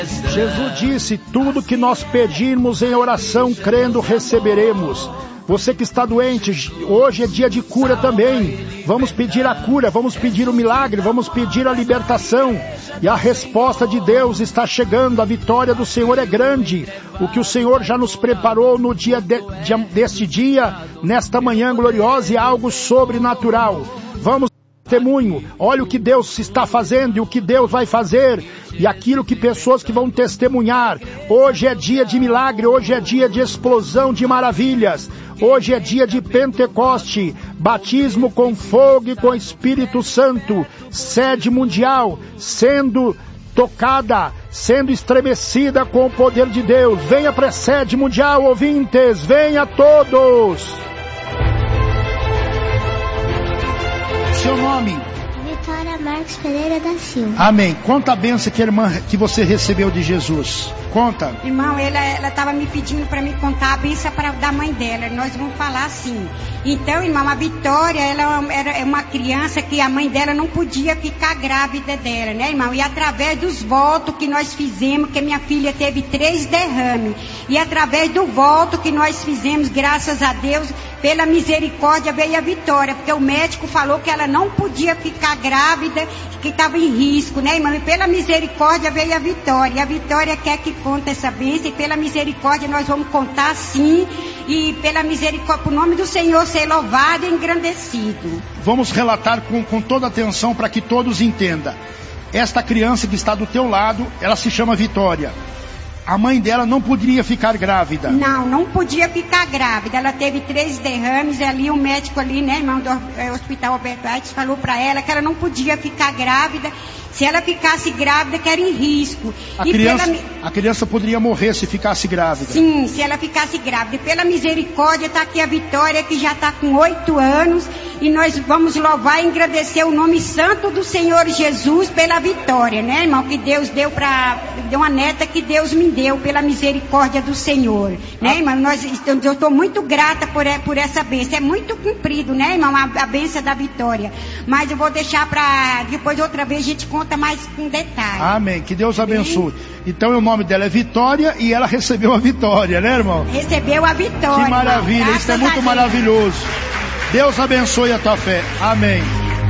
Jesus disse, tudo que nós pedirmos em oração, crendo, receberemos. Você que está doente, hoje é dia de cura também. Vamos pedir a cura, vamos pedir o milagre, vamos pedir a libertação. E a resposta de Deus está chegando, a vitória do Senhor é grande. O que o Senhor já nos preparou no dia deste dia, nesta manhã gloriosa, é algo sobrenatural. Vamos testemunho, olha o que Deus está fazendo e o que Deus vai fazer e aquilo que pessoas que vão testemunhar. Hoje é dia de milagre, hoje é dia de explosão de maravilhas, hoje é dia de Pentecoste, batismo com fogo e com Espírito Santo, sede mundial sendo tocada, sendo estremecida com o poder de Deus. Venha para a sede mundial, ouvintes, venha todos. Seu nome? Vitória Marcos Pereira da Silva. Amém. Conta a bênção que você recebeu de Jesus. Conta. Irmão, ela estava me pedindo para me contar a bênção da mãe dela. Nós vamos falar assim. Então, irmão, a Vitória, ela era uma criança que a mãe dela não podia ficar grávida dela, né, irmão? E através dos votos que nós fizemos, que minha filha teve 3 derrames. E através do voto que nós fizemos, graças a Deus, pela misericórdia veio a Vitória, porque o médico falou que ela não podia ficar grávida, que estava em risco, né, irmão? E pela misericórdia veio a Vitória. E a Vitória quer que conte essa bênção, e pela misericórdia nós vamos contar sim, e pela misericórdia, o nome do Senhor ser louvado e engrandecido. Vamos relatar com toda atenção para que todos entendam. Esta criança que está do teu lado, ela se chama Vitória. A mãe dela não poderia ficar grávida. Não podia ficar grávida. Ela teve 3 derrames ali, o médico ali, né, irmão, do Hospital Alberto Einstein, falou para ela que ela não podia ficar grávida. Se ela ficasse grávida, que era em risco. A criança poderia morrer se ficasse grávida. Sim, se ela ficasse grávida. E pela misericórdia está aqui a Vitória, que já está com 8 anos. E nós vamos louvar e agradecer o nome santo do Senhor Jesus pela Vitória, né, irmão? Que Deus deu uma neta que Deus me deu pela misericórdia do Senhor, né, irmão? Eu estou muito grata por essa bênção. É muito cumprido, né, irmão? A bênção da Vitória. Mas eu vou deixar para depois outra vez a gente conta mais com detalhe. Amém. Que Deus abençoe. Então o nome dela é Vitória e ela recebeu a vitória, né, irmão? Recebeu a vitória. Que maravilha, irmão. Isso é muito maravilhoso. Deus abençoe a tua fé. Amém.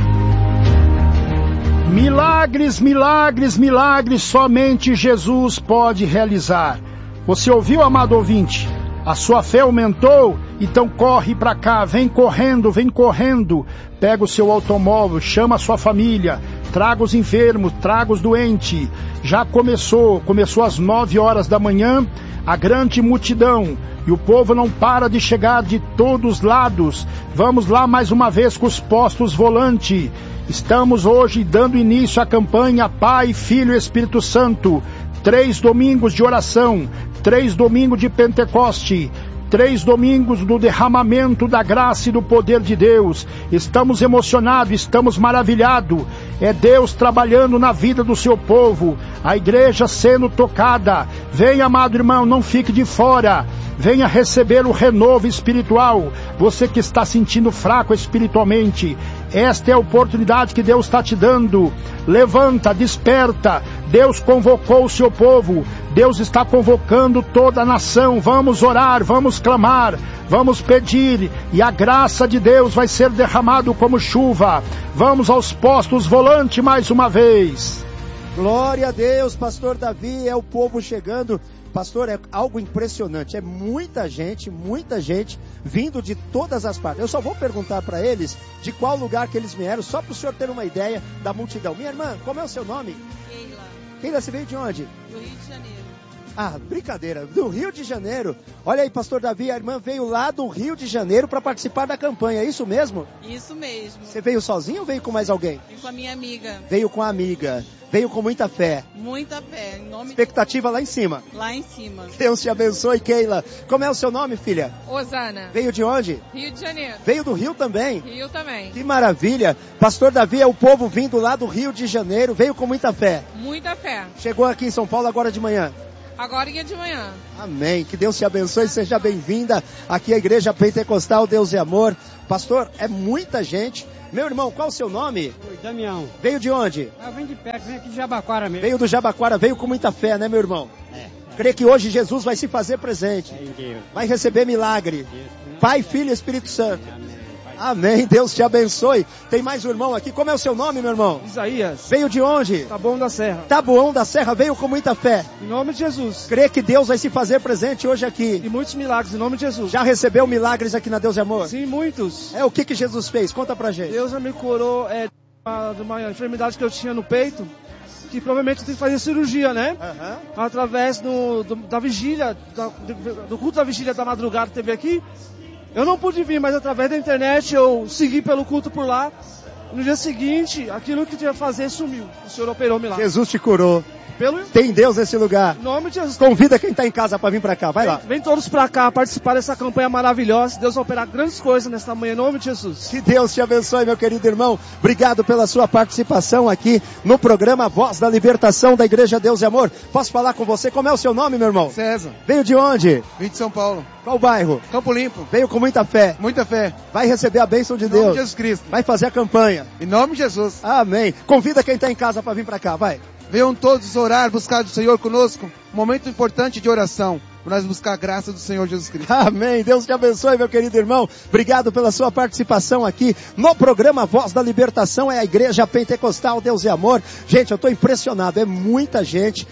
Milagres, milagres, milagres, somente Jesus pode realizar. Você ouviu, amado ouvinte? A sua fé aumentou? Então corre para cá, vem correndo, pega o seu automóvel, chama a sua família, traga os enfermos, traga os doentes. Já começou às 9 horas da manhã, a grande multidão, e o povo não para de chegar de todos os lados. Vamos lá mais uma vez com os postos volantes. Estamos hoje dando início à campanha Pai, Filho e Espírito Santo. 3 domingos de oração, 3 domingos de Pentecoste, 3 domingos do derramamento da graça e do poder de Deus. Estamos emocionados, estamos maravilhados. É Deus trabalhando na vida do seu povo, a igreja sendo tocada. Venha, amado irmão, não fique de fora. Venha receber o renovo espiritual. Você que está sentindo fraco espiritualmente, esta é a oportunidade que Deus está te dando. Levanta, desperta. Deus convocou o seu povo. Deus está convocando toda a nação. Vamos orar, vamos clamar, vamos pedir, e a graça de Deus vai ser derramado como chuva. Vamos aos postos volantes mais uma vez. Glória a Deus, pastor Davi, é o povo chegando. Pastor, é algo impressionante, é muita gente vindo de todas as partes. Eu só vou perguntar para eles de qual lugar que eles vieram, só para o senhor ter uma ideia da multidão. Minha irmã, como é o seu nome? Keila. Keila, você veio de onde? Do Rio de Janeiro. Ah, brincadeira, do Rio de Janeiro. Olha aí, pastor Davi, a irmã veio lá do Rio de Janeiro para participar da campanha, é isso mesmo? Isso mesmo. Você veio sozinho ou veio com mais alguém? Vim com a minha amiga. Veio com a amiga, veio com muita fé. Muita fé, em nome expectativa lá em cima. Lá em cima. Deus te abençoe, Keila. Como é o seu nome, filha? Osana. Veio de onde? Rio de Janeiro. Veio do Rio também? Rio também. Que maravilha. Pastor Davi, é o povo vindo lá do Rio de Janeiro, veio com muita fé. Muita fé. Chegou aqui em São Paulo agora de manhã. Agorinha de manhã. Amém. Que Deus te abençoe. Seja bem-vinda aqui à Igreja Pentecostal Deus e Amor. Pastor, é muita gente. Meu irmão, qual o seu nome? Oi, Damião. Veio de onde? Eu venho de perto, venho aqui de Jabaquara mesmo. Veio do Jabaquara, veio com muita fé, né, meu irmão? Crê que hoje Jesus vai se fazer presente. Vai receber milagre. Pai, Filho e Espírito Santo. Amém. Deus te abençoe. Tem mais um irmão aqui. Como é o seu nome, meu irmão? Isaías. Veio de onde? Taboão da Serra. Taboão da Serra. Veio com muita fé. Em nome de Jesus. Crê que Deus vai se fazer presente hoje aqui. E muitos milagres, em nome de Jesus. Já recebeu milagres aqui na Deus e Amor? Sim, muitos. O que Jesus fez? Conta pra gente. Deus já me curou de uma enfermidade que eu tinha no peito, que provavelmente eu tenho que fazer cirurgia, né? Através da vigília, do culto da vigília da madrugada que teve aqui. Eu não pude vir, mas através da internet eu segui pelo culto por lá. No dia seguinte, aquilo que tinha que fazer sumiu. O Senhor operou milagre. Jesus te curou. Pelo... Tem Deus nesse lugar. Em nome de Jesus. Convida quem está em casa para vir para cá. Vai lá. Vem todos para cá participar dessa campanha maravilhosa. Deus vai operar grandes coisas nesta manhã, em nome de Jesus. Que Deus te abençoe, meu querido irmão. Obrigado pela sua participação aqui no programa Voz da Libertação da Igreja Deus e Amor. Posso falar com você? Como é o seu nome, meu irmão? César. Veio de onde? Vim de São Paulo. Qual bairro? Campo Limpo. Veio com muita fé. Muita fé. Vai receber a bênção de Em Deus. nome de Jesus Cristo. Vai fazer a campanha. Em nome de Jesus. Amém. Convida quem está em casa para vir para cá, vai. Venham todos orar, buscar do Senhor conosco. Um momento importante de oração. Para nós buscar a graça do Senhor Jesus Cristo. Amém. Deus te abençoe, meu querido irmão. Obrigado pela sua participação aqui no programa Voz da Libertação. É a Igreja Pentecostal Deus e Amor. Gente, eu estou impressionado. É muita gente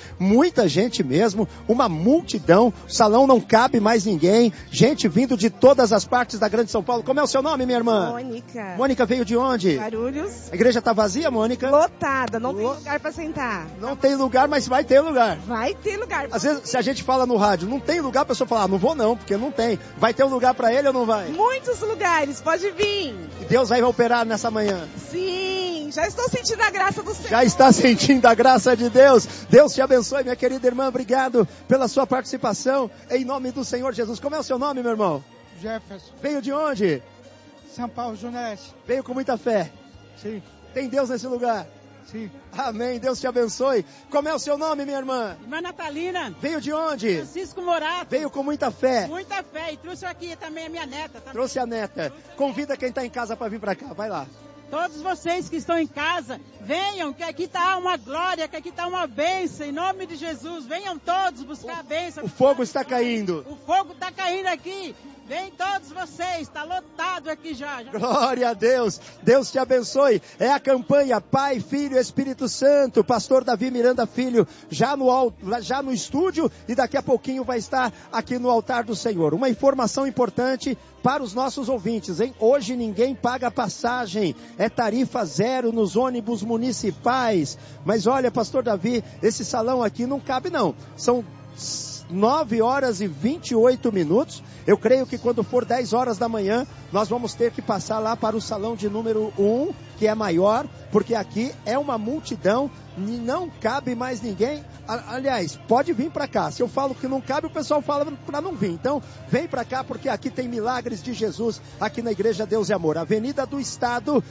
mesmo. Uma multidão. O salão não cabe mais ninguém. Gente vindo de todas as partes da Grande São Paulo. Como é o seu nome, minha irmã? Mônica. Mônica veio de onde? Guarulhos. A igreja está vazia, Mônica? Lotada, não tem lugar para sentar. Não tem lugar, mas vai ter lugar. Vai ter lugar. Às vezes, se a gente fala no rádio, não tem lugar, a pessoa fala, não vou não, porque não tem. Vai ter um lugar para ele ou não vai? Muitos lugares, pode vir. E Deus vai operar nessa manhã. Sim, já estou sentindo a graça do Senhor. Já está sentindo a graça de Deus. Deus te abençoe, minha querida irmã. Obrigado pela sua participação. Em nome do Senhor Jesus. Como é o seu nome, meu irmão? Jefferson. Veio de onde? São Paulo, Junete. Veio com muita fé. Sim. Tem Deus nesse lugar? Sim. Amém. Deus te abençoe. Como é o seu nome, minha irmã? Irmã Natalina. Veio de onde? Francisco Morato. Veio com muita fé. Muita fé. E trouxe aqui também a minha neta. Também. Trouxe a neta. Convida quem está em casa para vir para cá. Vai lá. Todos vocês que estão em casa, venham, que aqui está uma glória, que aqui está uma bênção, em nome de Jesus. Venham todos buscar a bênção. O fogo está caindo. O fogo está caindo aqui. Vem todos vocês, está lotado aqui já. Glória a Deus. Deus te abençoe. É a campanha Pai, Filho e Espírito Santo. Pastor Davi Miranda Filho, já no estúdio, e daqui a pouquinho vai estar aqui no altar do Senhor. Uma informação importante para os nossos ouvintes, hein? Hoje ninguém paga passagem. É tarifa zero nos ônibus municipais. Mas olha, Pastor Davi, esse salão aqui não cabe não. São 9 horas e 28 minutos. Eu creio que quando for 10 horas da manhã, nós vamos ter que passar lá para o salão de número 1, que é maior, porque aqui é uma multidão, não cabe mais ninguém. Aliás, pode vir para cá. Se eu falo que não cabe, o pessoal fala para não vir. Então, vem para cá, porque aqui tem milagres de Jesus, aqui na Igreja Deus e Amor. Avenida do Estado,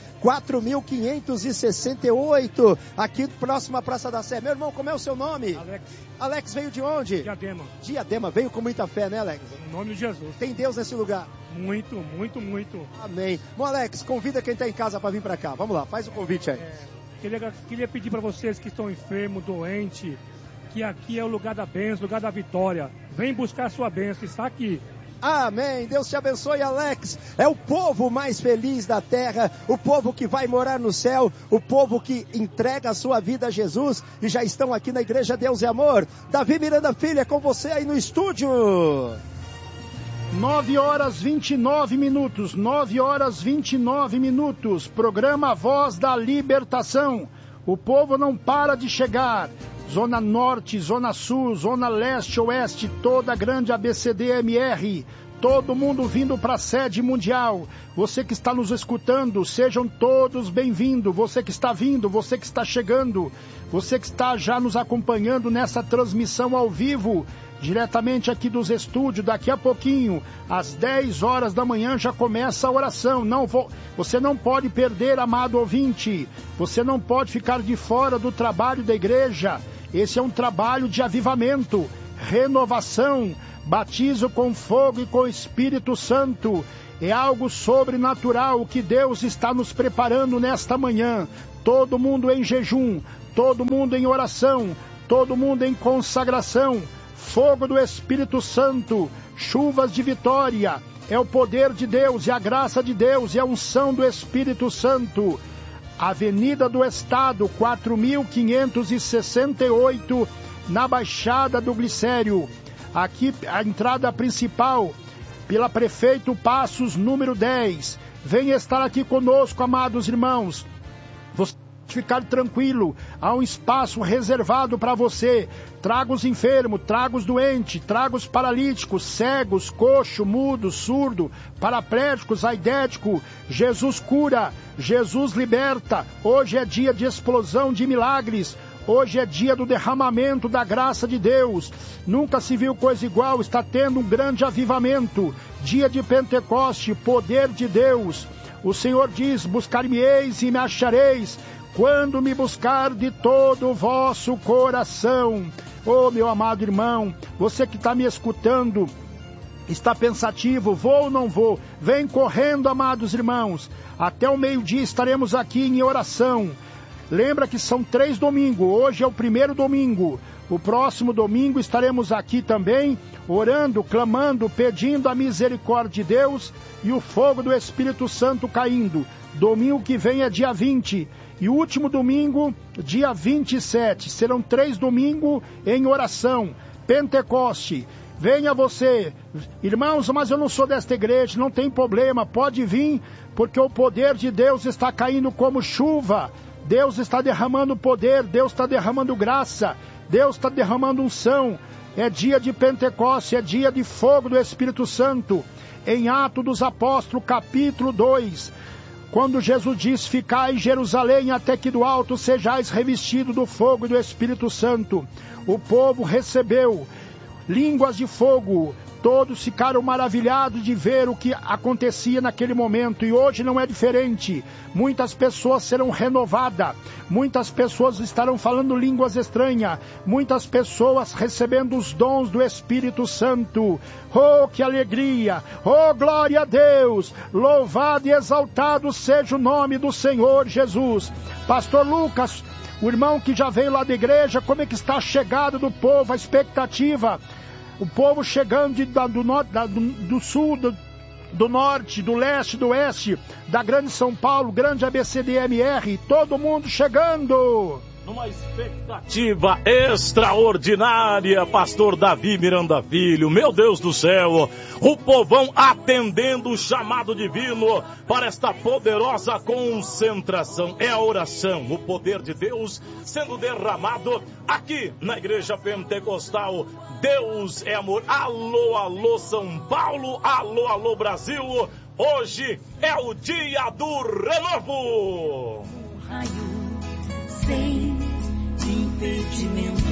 4.568, aqui próxima à Praça da Sé. Meu irmão, como é o seu nome? Alex. Alex veio de onde? Diadema. Diadema, veio com muita fé, né, Alex? Em nome de Jesus. Tem Deus nesse lugar? Muito, muito, muito. Amém. Bom, Alex, convida quem está em casa para vir para cá. Vamos lá, faz o convite aí. Queria pedir para vocês que estão enfermos, doentes, que aqui é o lugar da bênção, o lugar da vitória. Vem buscar a sua bênção, está aqui. Amém. Deus te abençoe, Alex. É o povo mais feliz da terra, o povo que vai morar no céu, o povo que entrega a sua vida a Jesus, e já estão aqui na Igreja Deus e Amor. Davi Miranda Filho, é com você aí no estúdio. 9 horas 29 minutos, 9 horas 29 minutos, programa Voz da Libertação. O povo não para de chegar. Zona Norte, Zona Sul, Zona Leste, Oeste, toda a grande ABCD-MR. Todo mundo vindo para a sede mundial. Você que está nos escutando, sejam todos bem-vindos. Você que está vindo, você que está chegando, você que está já nos acompanhando nessa transmissão ao vivo, diretamente aqui dos estúdios. Daqui a pouquinho, às 10 horas da manhã, já começa a oração. Você não pode perder, amado ouvinte. Você não pode ficar de fora do trabalho da igreja. Esse é um trabalho de avivamento. renovação, batismo com fogo e com Espírito Santo. É algo sobrenatural que Deus está nos preparando nesta manhã. Todo mundo em jejum, todo mundo em oração, todo mundo em consagração. Fogo do Espírito Santo, chuvas de vitória. É o poder de Deus, é a graça de Deus, é a unção do Espírito Santo. Avenida do Estado, 4568, na Baixada do Glicério. Aqui a entrada principal, pela Prefeito Passos, número 10. Venha estar aqui conosco, amados irmãos. Você pode ficar tranquilo, há um espaço reservado para você. Traga os enfermos, traga os doentes, traga os paralíticos, cegos, coxo, mudo, surdo, paraplégicos, aidético. Jesus cura, Jesus liberta. Hoje é dia de explosão de milagres. Hoje é dia do derramamento da graça de Deus. Nunca se viu coisa igual, está tendo um grande avivamento. Dia de Pentecoste, poder de Deus. O Senhor diz, buscar-me-eis e me achareis, quando me buscar de todo o vosso coração. Oh, meu amado irmão, você que está me escutando, está pensativo, vou ou não vou? Vem correndo, amados irmãos. Até o meio-dia estaremos aqui em oração. Lembra que são 3 domingos, hoje é o primeiro domingo. O próximo domingo estaremos aqui também, orando, clamando, pedindo a misericórdia de Deus e o fogo do Espírito Santo caindo. Domingo que vem é dia 20 e o último domingo, dia 27. Serão 3 domingos em oração. Pentecoste. Venha você, irmãos, mas eu não sou desta igreja, não tem problema, pode vir, porque o poder de Deus está caindo como chuva. Deus está derramando poder, Deus está derramando graça, Deus está derramando unção. É dia de Pentecoste, é dia de fogo do Espírito Santo. Em Atos dos Apóstolos, capítulo 2, quando Jesus diz, ficai em Jerusalém até que do alto sejais revestidos do fogo e do Espírito Santo. O povo recebeu línguas de fogo. Todos ficaram maravilhados de ver o que acontecia naquele momento, e hoje não é diferente. Muitas pessoas serão renovadas, muitas pessoas estarão falando línguas estranhas, muitas pessoas recebendo os dons do Espírito Santo. Oh, que alegria! Oh, glória a Deus! Louvado e exaltado seja o nome do Senhor Jesus. Pastor Lucas, o irmão que já veio lá da igreja, como é que está a chegada do povo, a expectativa? O povo chegando do sul, do norte, do leste, do oeste, da grande São Paulo, grande ABCDMR, todo mundo chegando. Numa expectativa extraordinária, pastor Davi Miranda Filho, meu Deus do céu, o povão atendendo o chamado divino para esta poderosa concentração. É a oração, o poder de Deus sendo derramado aqui na Igreja Pentecostal. Deus é amor. Alô, alô São Paulo, alô, alô Brasil. Hoje é o dia do renovo. Sem impedimento.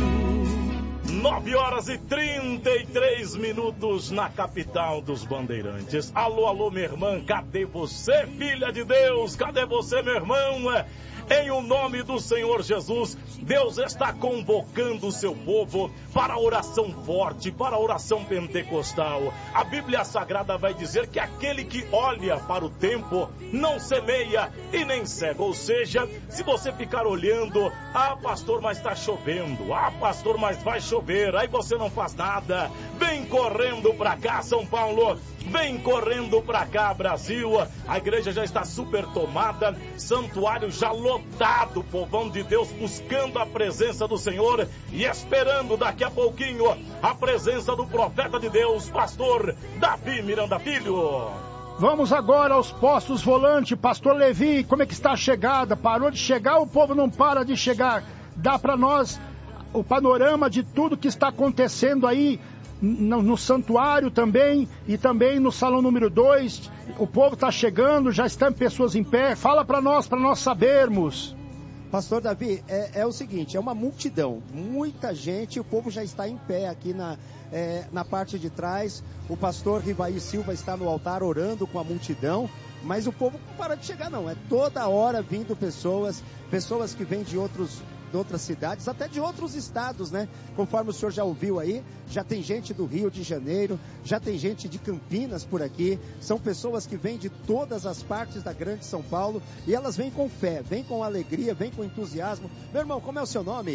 9h33 na capital dos Bandeirantes. Alô, alô, minha irmã, cadê você, filha de Deus? Cadê você, meu irmão? Em o nome do Senhor Jesus, Deus está convocando o seu povo para a oração forte, para a oração pentecostal. A Bíblia Sagrada vai dizer que aquele que olha para o tempo não semeia e nem cega. Ou seja, se você ficar olhando, pastor, mas está chovendo, pastor, mas vai chover, aí você não faz nada. Vem correndo para cá, São Paulo. Vem correndo pra cá, Brasil. A igreja já está super tomada, santuário já lotado, povão de Deus buscando a presença do Senhor e esperando daqui a pouquinho a presença do profeta de Deus, pastor Davi Miranda Filho. Vamos agora aos postos volantes. Pastor Levi, como é que está a chegada? Parou de chegar, o povo não para de chegar. Dá para nós o panorama de tudo que está acontecendo aí no santuário também, e também no salão número 2, o povo está chegando, já estão pessoas em pé. Fala para nós sabermos. Pastor Davi, é o seguinte, é uma multidão, muita gente, o povo já está em pé aqui na parte de trás. O pastor Rivaí Silva está no altar orando com a multidão, mas o povo não para de chegar não, é toda hora vindo pessoas que vêm de outros outras cidades, até de outros estados, né? Conforme o senhor já ouviu aí, já tem gente do Rio de Janeiro, já tem gente de Campinas por aqui. São pessoas que vêm de todas as partes da grande São Paulo e elas vêm com fé, vêm com alegria, vêm com entusiasmo. Meu irmão, como é o seu nome?